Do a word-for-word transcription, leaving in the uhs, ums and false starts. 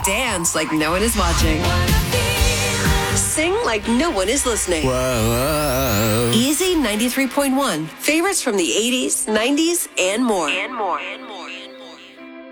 Dance like no one is watching. Sing like no one is listening. Whoa. Easy ninety-three point one. Favorites from the eighties, nineties, and more. And more. And more.